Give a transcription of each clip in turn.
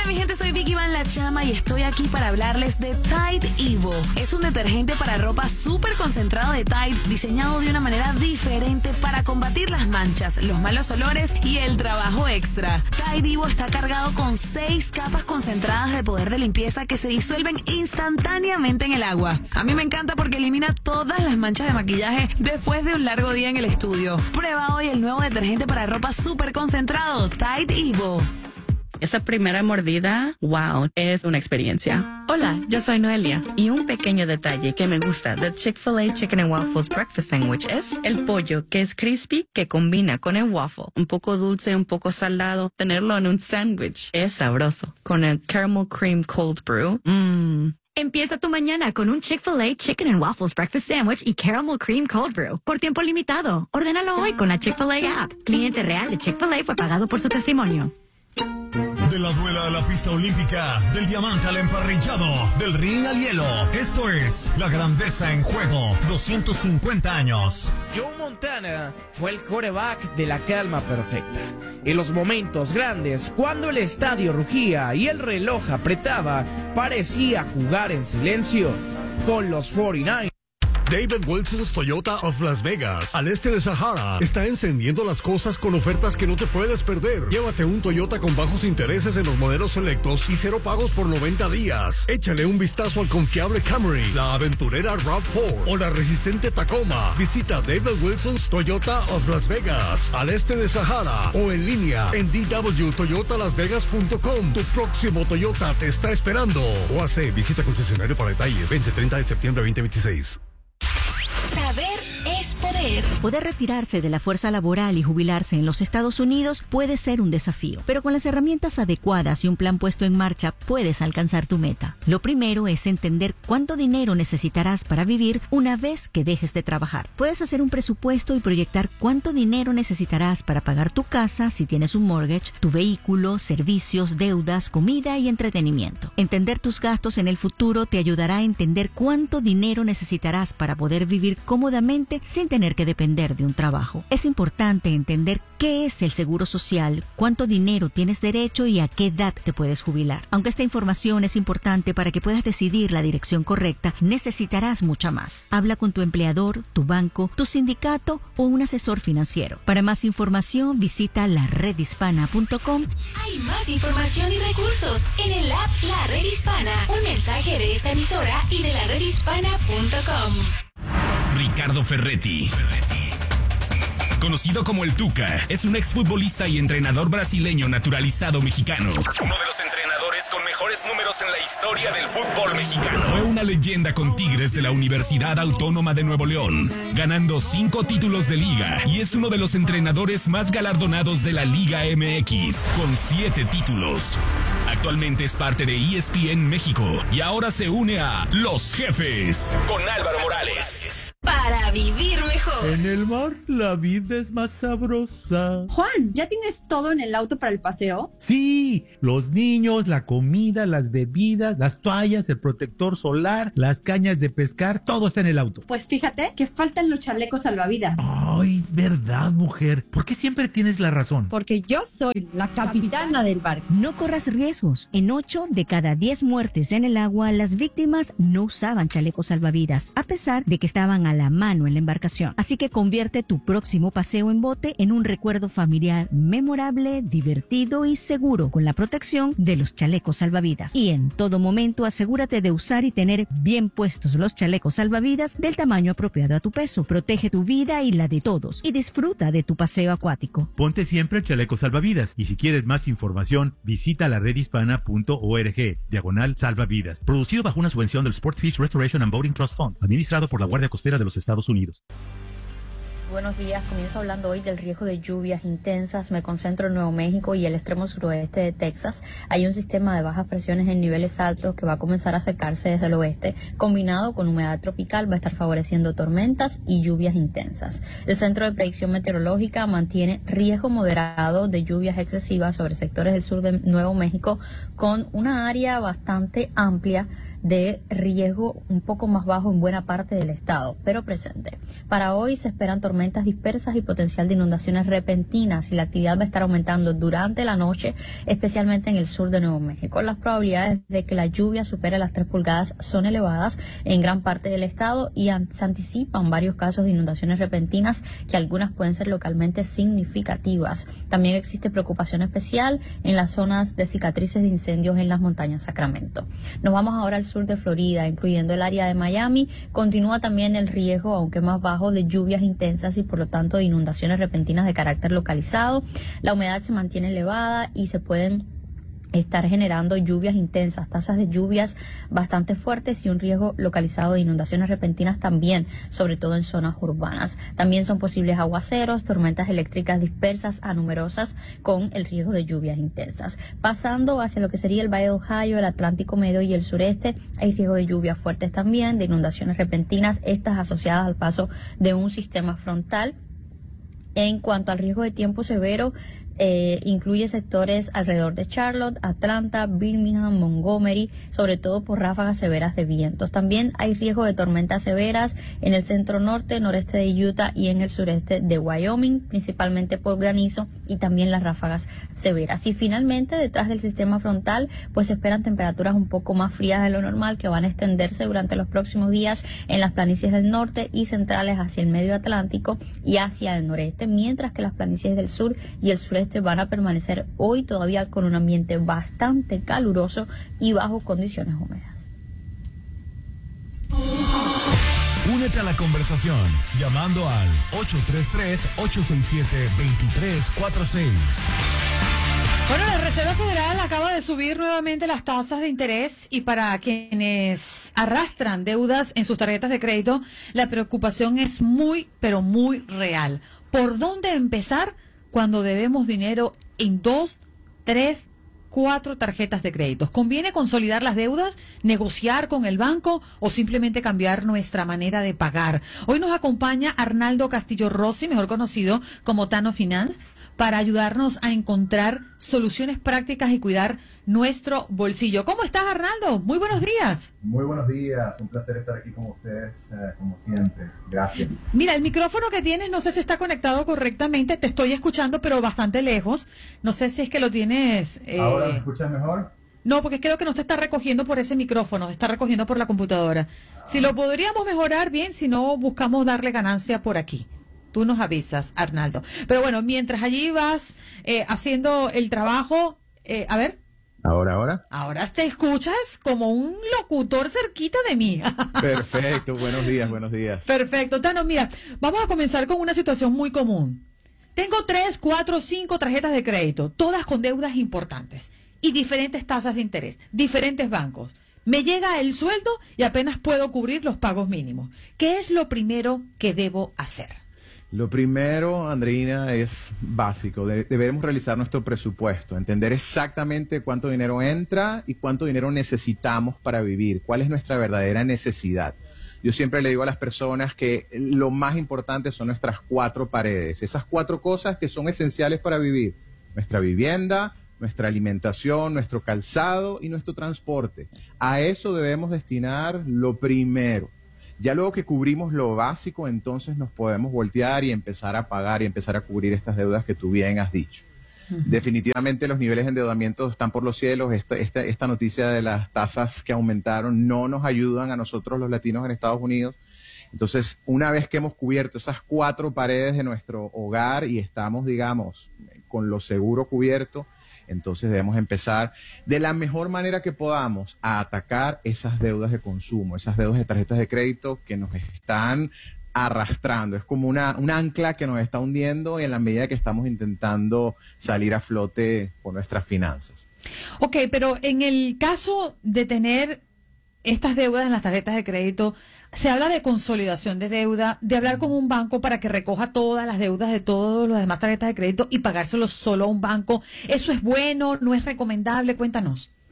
mi gente, soy Vicky Van La Chama y estoy aquí para hablarles de Tide Evo. Es un detergente para ropa súper concentrado de Tide, diseñado de una manera diferente para combatir las manchas, los malos olores y el trabajo extra. Tide Evo está cargado con 6 capas concentradas de poder de limpieza que se disuelven instantáneamente en el agua. A mí me encanta porque elimina todas las manchas de maquillaje después de un largo día en el estudio. Prueba hoy el nuevo detergente para ropa súper concentrado, Tide Evo. Esa primera mordida, wow, es una experiencia. Hola, yo soy Noelia. Y un pequeño detalle que me gusta de Chick-fil-A Chicken and Waffles Breakfast Sandwich es el pollo, que es crispy, que combina con el waffle. Un poco dulce, un poco salado. Tenerlo en un sándwich es sabroso. Con el Caramel Cream Cold Brew, Empieza tu mañana con un Chick-fil-A Chicken and Waffles Breakfast Sandwich y Caramel Cream Cold Brew por tiempo limitado. Ordénalo hoy con la Chick-fil-A app. Cliente real de Chick-fil-A fue pagado por su testimonio. De la duela a la pista olímpica, del diamante al emparrillado, del ring al hielo. Esto es La Grandeza en Juego, 250 años. Joe Montana fue el quarterback de la calma perfecta. En los momentos grandes, cuando el estadio rugía y el reloj apretaba, parecía jugar en silencio con los 49ers. David Wilson's Toyota of Las Vegas, al este de Sahara, está encendiendo las cosas con ofertas que no te puedes perder. Llévate un Toyota con bajos intereses en los modelos selectos y 0 pagos por 90 días. Échale un vistazo al confiable Camry, la aventurera RAV4 o la resistente Tacoma. Visita David Wilson's Toyota of Las Vegas, al este de Sahara, o en línea en dwtoyotalasvegas.com. Tu próximo Toyota te está esperando. O hace visita concesionario para detalles. Vence 30 de septiembre 2026. Saber es poder. Poder retirarse de la fuerza laboral y jubilarse en los Estados Unidos puede ser un desafío, pero con las herramientas adecuadas y un plan puesto en marcha puedes alcanzar tu meta. Lo primero es entender cuánto dinero necesitarás para vivir una vez que dejes de trabajar. Puedes hacer un presupuesto y proyectar cuánto dinero necesitarás para pagar tu casa si tienes un mortgage, tu vehículo, servicios, deudas, comida y entretenimiento. Entender tus gastos en el futuro te ayudará a entender cuánto dinero necesitarás para poder vivir cómodamente sin tener que depender de un trabajo. Es importante entender qué es el seguro social, cuánto dinero tienes derecho y a qué edad te puedes jubilar. Aunque esta información es importante para que puedas decidir la dirección correcta, necesitarás mucha más. Habla con tu empleador, tu banco, tu sindicato o un asesor financiero. Para más información, visita laredhispana.com. Hay más información y recursos en el app La Red Hispana. Un mensaje de esta emisora y de laredhispana.com. Ricardo Ferretti, conocido como el Tuca, es un exfutbolista y entrenador brasileño naturalizado mexicano. Uno de los entrenadores con mejores números en la historia del fútbol mexicano. Fue una leyenda con Tigres de la Universidad Autónoma de Nuevo León, ganando 5 títulos de liga, y es uno de los entrenadores más galardonados de la Liga MX, con 7 títulos. Actualmente es parte de ESPN México y ahora se une a Los Jefes con Álvaro Morales. Para vivir mejor. En el mar la vida es más sabrosa. Juan, ¿ya tienes todo en el auto para el paseo? Sí, los niños, la comida, las bebidas, las toallas, el protector solar, las cañas de pescar, todo está en el auto. Pues fíjate que faltan los chalecos salvavidas. Ay, es verdad, mujer. ¿Por qué siempre tienes la razón? Porque yo soy la capitana del barco. No corras riesgos. En 8 de cada 10 muertes en el agua, las víctimas no usaban chalecos salvavidas, a pesar de que estaban a la mano en la embarcación. Así que convierte tu próximo paseo en bote en un recuerdo familiar memorable, divertido y seguro, con la protección de los chalecos salvavidas. Y en todo momento asegúrate de usar y tener bien puestos los chalecos salvavidas del tamaño apropiado a tu peso. Protege tu vida y la de todos y disfruta de tu paseo acuático. Ponte siempre el chaleco salvavidas, y si quieres más información, visita laredhispana.org/salvavidas. Producido bajo una subvención del Sportfish Restoration and Boating Trust Fund, administrado por la Guardia Costera de los Estados Unidos. Buenos días, comienzo hablando hoy del riesgo de lluvias intensas. Me concentro en Nuevo México y el extremo suroeste de Texas. Hay un sistema de bajas presiones en niveles altos que va a comenzar a acercarse desde el oeste, combinado con humedad tropical, va a estar favoreciendo tormentas y lluvias intensas. El Centro de Predicción Meteorológica mantiene riesgo moderado de lluvias excesivas sobre sectores del sur de Nuevo México, con una área bastante amplia de riesgo un poco más bajo en buena parte del estado, pero presente. Para hoy se esperan tormentas dispersas y potencial de inundaciones repentinas, y la actividad va a estar aumentando durante la noche, especialmente en el sur de Nuevo México. Las probabilidades de que la lluvia supere las 3 pulgadas son elevadas en gran parte del estado, y se anticipan varios casos de inundaciones repentinas, que algunas pueden ser localmente significativas. También existe preocupación especial en las zonas de cicatrices de incendios en las montañas Sacramento. Nos vamos ahora al sur de Florida, incluyendo el área de Miami. Continúa también el riesgo, aunque más bajo, de lluvias intensas y por lo tanto de inundaciones repentinas de carácter localizado. La humedad se mantiene elevada y se pueden estar generando lluvias intensas, tasas de lluvias bastante fuertes y un riesgo localizado de inundaciones repentinas también, sobre todo en zonas urbanas. También son posibles aguaceros, tormentas eléctricas dispersas a numerosas, con el riesgo de lluvias intensas. Pasando hacia lo que sería el Valle de Ohio, el Atlántico Medio y el sureste, hay riesgo de lluvias fuertes también, de inundaciones repentinas, estas asociadas al paso de un sistema frontal. En cuanto al riesgo de tiempo severo, incluye sectores alrededor de Charlotte, Atlanta, Birmingham, Montgomery, sobre todo por ráfagas severas de vientos. También hay riesgo de tormentas severas en el centro norte, noreste de Utah y en el sureste de Wyoming, principalmente por granizo y también las ráfagas severas. Y finalmente, detrás del sistema frontal, pues se esperan temperaturas un poco más frías de lo normal, que van a extenderse durante los próximos días en las planicies del norte y centrales hacia el medio Atlántico y hacia el noreste, mientras que las planicies del sur y el sureste van a permanecer hoy todavía con un ambiente bastante caluroso y bajo condiciones húmedas. Únete a la conversación llamando al 833-867-2346. Bueno, la Reserva Federal acaba de subir nuevamente las tasas de interés, y para quienes arrastran deudas en sus tarjetas de crédito, la preocupación es muy, pero muy real. ¿Por dónde empezar cuando debemos dinero en 2, 3, 4 tarjetas de créditos? ¿Conviene consolidar las deudas, negociar con el banco o simplemente cambiar nuestra manera de pagar? Hoy nos acompaña Arnaldo Castillo Rossi, mejor conocido como Tano Finance, para ayudarnos a encontrar soluciones prácticas y cuidar nuestro bolsillo. ¿Cómo estás, Arnaldo? Muy buenos días. Muy buenos días, un placer estar aquí con ustedes, como siempre. Gracias. Mira, el micrófono que tienes, no sé si está conectado correctamente, te estoy escuchando, pero bastante lejos. No sé si es que lo tienes... ¿Ahora me escuchas mejor? No, porque creo que no te está recogiendo por ese micrófono, te está recogiendo por la computadora. Si lo podríamos mejorar, bien, si no, buscamos darle ganancia por aquí. Tú nos avisas, Arnaldo. Pero bueno, mientras allí vas haciendo el trabajo, a ver. ¿Ahora? Ahora te escuchas como un locutor cerquita de mí. Perfecto, buenos días. Perfecto, Tano, mira, vamos a comenzar con una situación muy común. Tengo 3, 4, 5 tarjetas de crédito, todas con deudas importantes y diferentes tasas de interés, diferentes bancos. Me llega el sueldo y apenas puedo cubrir los pagos mínimos. ¿Qué es lo primero que debo hacer? Lo primero, Andreina, es básico. Debemos realizar nuestro presupuesto, entender exactamente cuánto dinero entra y cuánto dinero necesitamos para vivir, cuál es nuestra verdadera necesidad. Yo siempre le digo a las personas que lo más importante son nuestras 4 paredes, esas 4 cosas que son esenciales para vivir: nuestra vivienda, nuestra alimentación, nuestro calzado y nuestro transporte. A eso debemos destinar lo primero. Ya luego que cubrimos lo básico, entonces nos podemos voltear y empezar a pagar y empezar a cubrir estas deudas que tú bien has dicho. Definitivamente los niveles de endeudamiento están por los cielos. Esta noticia de las tasas que aumentaron no nos ayudan a nosotros los latinos en Estados Unidos. Entonces, una vez que hemos cubierto esas 4 paredes de nuestro hogar y estamos, digamos, con lo seguro cubierto, entonces debemos empezar de la mejor manera que podamos a atacar esas deudas de consumo, esas deudas de tarjetas de crédito que nos están arrastrando. Es como un ancla que nos está hundiendo en la medida que estamos intentando salir a flote por nuestras finanzas. Ok, pero en el caso de tener estas deudas en las tarjetas de crédito, se habla de consolidación de deuda, de hablar con un banco para que recoja todas las deudas de todas las demás tarjetas de crédito y pagárselos solo a un banco. ¿Eso es bueno? ¿No es recomendable? Cuéntanos.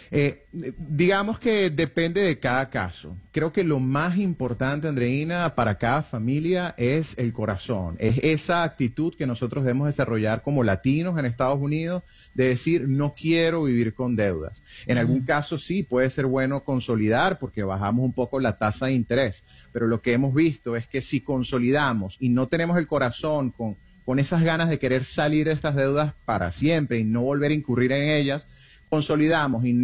Digamos que depende de cada caso. Creo que lo más importante, Andreina, para cada familia es el corazón. Es esa actitud que nosotros debemos desarrollar como latinos en Estados Unidos de decir, no quiero vivir con deudas. En algún caso sí puede ser bueno consolidar porque bajamos un poco la tasa de interés. Pero lo que hemos visto es que si consolidamos y no tenemos el corazón con esas ganas de querer salir de estas deudas para siempre y no volver a incurrir en ellas, consolidamos y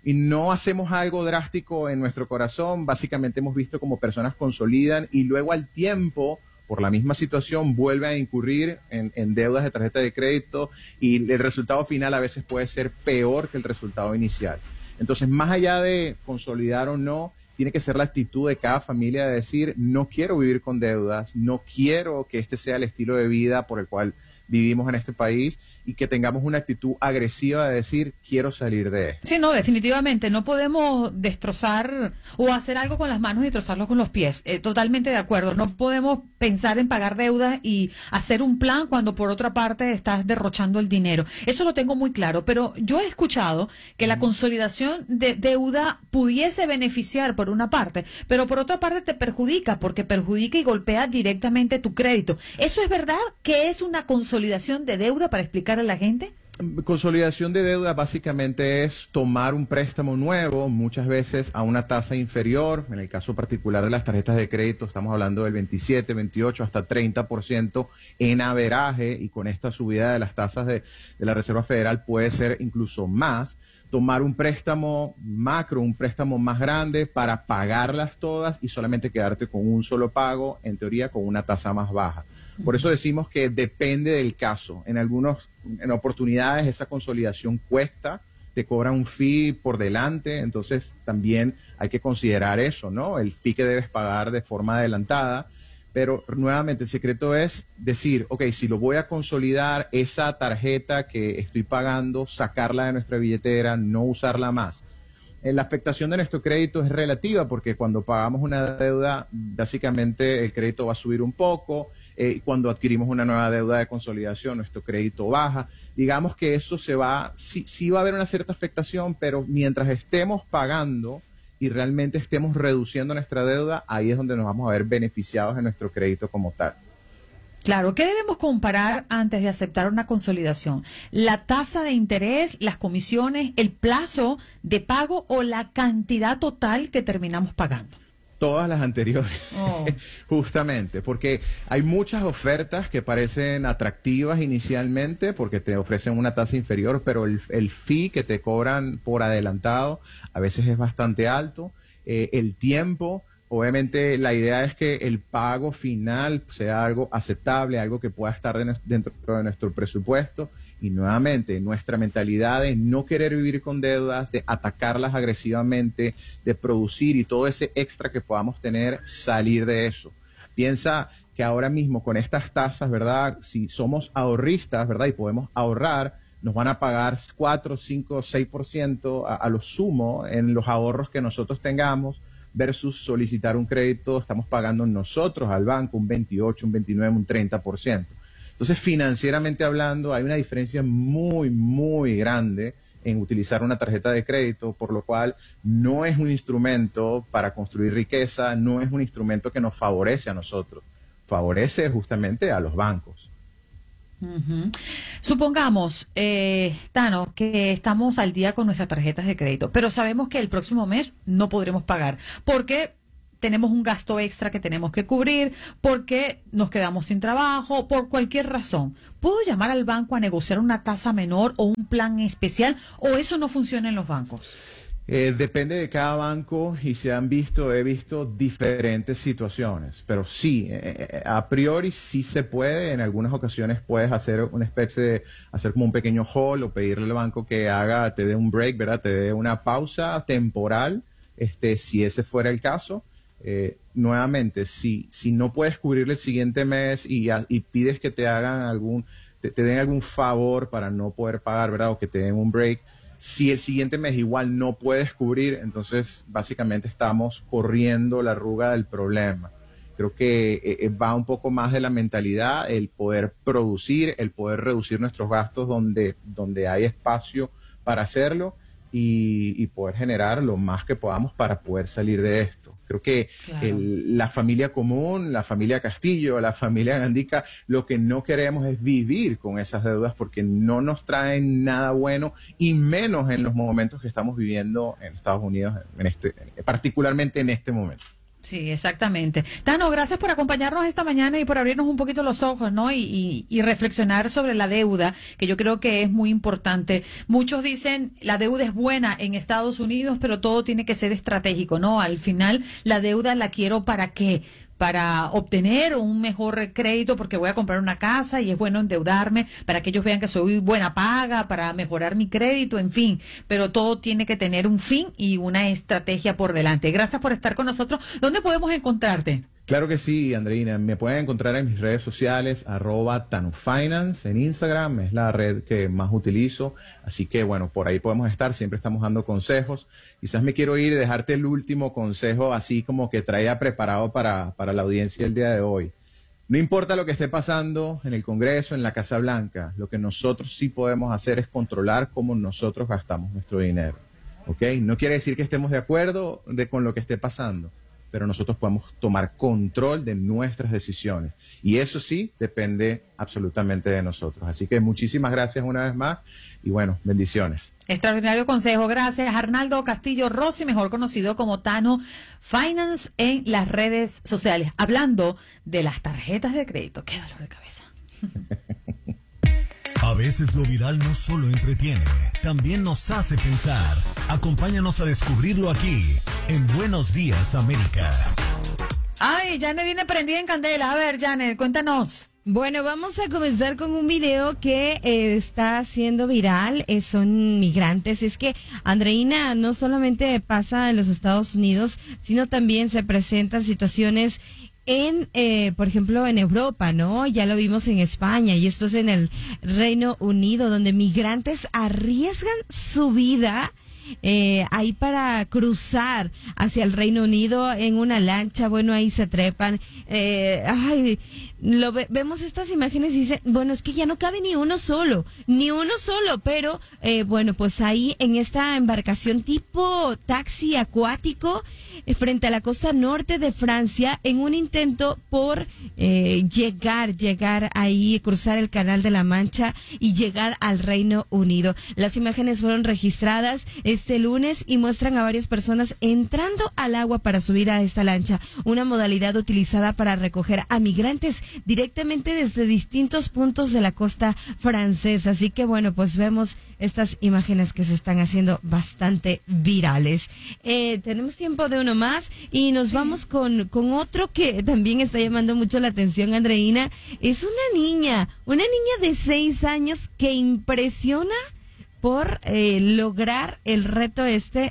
no hacemos algo drástico en nuestro corazón, básicamente hemos visto como personas consolidan y luego al tiempo, por la misma situación, vuelven a incurrir en deudas de tarjeta de crédito y el resultado final a veces puede ser peor que el resultado inicial. Entonces, más allá de consolidar o no, tiene que ser la actitud de cada familia de decir, no quiero vivir con deudas, no quiero que este sea el estilo de vida por el cual vivimos en este país y que tengamos una actitud agresiva de decir, quiero salir de esto. Sí, no, definitivamente, no podemos destrozar o hacer algo con las manos y destrozarlo con los pies. Totalmente de acuerdo, no podemos pensar en pagar deudas y hacer un plan cuando por otra parte estás derrochando el dinero. Eso lo tengo muy claro, pero yo he escuchado que la consolidación de deuda pudiese beneficiar por una parte, pero por otra parte te perjudica, porque perjudica y golpea directamente tu crédito. ¿Eso es verdad? ¿Qué es una consolidación de deuda para explicar a la gente? Consolidación de deuda básicamente es tomar un préstamo nuevo, muchas veces a una tasa inferior. En el caso particular de las tarjetas de crédito estamos hablando del 27, 28, hasta 30% en averaje, y con esta subida de las tasas de la Reserva Federal puede ser incluso más. Tomar un préstamo macro, un préstamo más grande para pagarlas todas y solamente quedarte con un solo pago, en teoría con una tasa más baja. Por eso decimos que depende del caso. En oportunidades esa consolidación cuesta, te cobran un fee por delante, entonces también hay que considerar eso, ¿no? El fee que debes pagar de forma adelantada. Pero nuevamente el secreto es decir, ok, si lo voy a consolidar, esa tarjeta que estoy pagando, sacarla de nuestra billetera, no usarla más. La afectación de nuestro crédito es relativa porque cuando pagamos una deuda, básicamente el crédito va a subir un poco. Cuando adquirimos una nueva deuda de consolidación, nuestro crédito baja. Digamos que eso sí va a haber una cierta afectación, pero mientras estemos pagando y realmente estemos reduciendo nuestra deuda, ahí es donde nos vamos a ver beneficiados en nuestro crédito como tal. Claro, ¿qué debemos comparar antes de aceptar una consolidación? ¿La tasa de interés, las comisiones, el plazo de pago o la cantidad total que terminamos pagando? Todas las anteriores, justamente, porque hay muchas ofertas que parecen atractivas inicialmente porque te ofrecen una tasa inferior, pero el fee que te cobran por adelantado a veces es bastante alto. El tiempo, obviamente la idea es que el pago final sea algo aceptable, algo que pueda estar dentro de nuestro presupuesto. Y nuevamente, nuestra mentalidad de no querer vivir con deudas, de atacarlas agresivamente, de producir y todo ese extra que podamos tener, salir de eso. Piensa que ahora mismo con estas tasas, ¿verdad? Si somos ahorristas, ¿verdad? Y podemos ahorrar, nos van a pagar 4, 5, 6% a lo sumo en los ahorros que nosotros tengamos versus solicitar un crédito, estamos pagando nosotros al banco un 28, un 29, un 30%. Entonces, financieramente hablando, hay una diferencia muy, muy grande en utilizar una tarjeta de crédito, por lo cual no es un instrumento para construir riqueza, no es un instrumento que nos favorece a nosotros, favorece justamente a los bancos. Supongamos, Tano, que estamos al día con nuestras tarjetas de crédito, pero sabemos que el próximo mes no podremos pagar porque tenemos un gasto extra que tenemos que cubrir, porque nos quedamos sin trabajo, por cualquier razón. ¿Puedo llamar al banco a negociar una tasa menor o un plan especial, o eso no funciona en los bancos? Depende de cada banco y he visto diferentes situaciones, pero sí, a priori sí se puede. En algunas ocasiones puedes hacer una especie de, hacer como un pequeño hold o pedirle al banco que te dé un break, ¿verdad? Te dé una pausa temporal, si ese fuera el caso. Nuevamente, si no puedes cubrirle el siguiente mes y pides que te hagan te den algún favor para no poder pagar, ¿verdad? O que te den un break. Si el siguiente mes igual no puedes cubrir, entonces básicamente estamos corriendo la arruga del problema. Creo que va un poco más de la mentalidad, el poder producir, el poder reducir nuestros gastos donde hay espacio para hacerlo. y poder generar lo más que podamos para poder salir de esto. Creo que la familia común, la familia Castillo, la familia Gandica, lo que no queremos es vivir con esas deudas porque no nos traen nada bueno y menos en los momentos que estamos viviendo en Estados Unidos, particularmente en este momento. Sí, exactamente. Tano, gracias por acompañarnos esta mañana y por abrirnos un poquito los ojos, ¿no? Y reflexionar sobre la deuda, que yo creo que es muy importante. Muchos dicen la deuda es buena en Estados Unidos, pero todo tiene que ser estratégico, ¿no? Al final, la deuda la quiero ¿para qué? Para obtener un mejor crédito porque voy a comprar una casa y es bueno endeudarme para que ellos vean que soy buena paga, para mejorar mi crédito, en fin, pero todo tiene que tener un fin y una estrategia por delante. Gracias por estar con nosotros. ¿Dónde podemos encontrarte? Claro que sí, Andreina. Me pueden encontrar en mis redes sociales, @TanoFinance en Instagram, es la red que más utilizo. Así que, bueno, por ahí podemos estar, siempre estamos dando consejos. Quizás me quiero ir y dejarte el último consejo, así como que traía preparado para la audiencia el día de hoy. No importa lo que esté pasando en el Congreso, en la Casa Blanca, lo que nosotros sí podemos hacer es controlar cómo nosotros gastamos nuestro dinero. ¿Ok? No quiere decir que estemos de acuerdo con lo que esté pasando, pero nosotros podemos tomar control de nuestras decisiones. Y eso sí depende absolutamente de nosotros. Así que muchísimas gracias una vez más y bueno, bendiciones. Extraordinario consejo. Gracias, Arnaldo Castillo Rossi, mejor conocido como Tano Finance en las redes sociales. Hablando de las tarjetas de crédito. Qué dolor de cabeza. A veces lo viral no solo entretiene, también nos hace pensar. Acompáñanos a descubrirlo aquí, en Buenos Días, América. Ay, Janet viene prendida en candela. A ver, Janet, cuéntanos. Bueno, vamos a comenzar con un video que está siendo viral. Son migrantes. Es que, Andreina, no solamente pasa en los Estados Unidos, sino también se presentan situaciones por ejemplo, en Europa, ¿no? Ya lo vimos en España y esto es en el Reino Unido, donde migrantes arriesgan su vida ahí para cruzar hacia el Reino Unido en una lancha. Bueno, ahí se trepan. Vemos estas imágenes y dicen, bueno, es que ya no cabe ni uno solo, pero bueno, pues ahí en esta embarcación tipo taxi acuático frente a la costa norte de Francia, en un intento por llegar ahí, cruzar el Canal de la Mancha y llegar al Reino Unido. Las imágenes fueron registradas este lunes y muestran a varias personas entrando al agua para subir a esta lancha, una modalidad utilizada para recoger a migrantes directamente desde distintos puntos de la costa francesa. Así que bueno, pues vemos estas imágenes que se están haciendo bastante virales. Tenemos tiempo de uno más y nos vamos con otro que también está llamando mucho la atención, Andreina. Es una niña de 6 años que impresiona por lograr el reto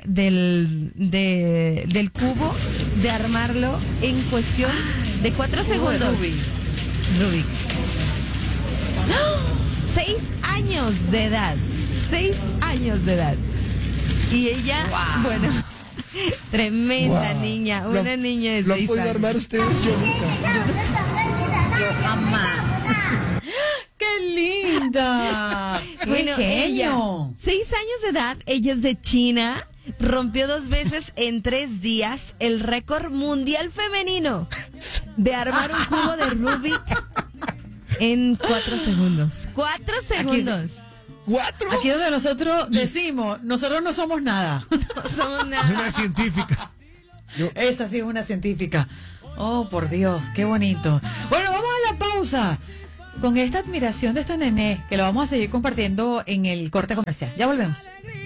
del cubo, de armarlo en cuestión de 4 segundos. Rubik. ¡Oh! 6 años de edad. 6 años de edad. Y ella, bueno, tremenda niña, una niña de 6 años. ¿Lo han podido armar ustedes? Yo nunca. Yo jamás. ¡Qué linda! Bueno, ella, 6 años de edad, ella es de China, rompió 2 veces en 3 días el récord mundial femenino de armar un cubo de Rubik en 4 segundos. 4 segundos. ¿4? Aquí donde nosotros decimos, nosotros no somos nada. No somos nada. Es una científica. Esa sí es una científica. Oh, por Dios, qué bonito. Bueno, vamos a la pausa con esta admiración de esta nené, que lo vamos a seguir compartiendo en el corte comercial. Ya volvemos.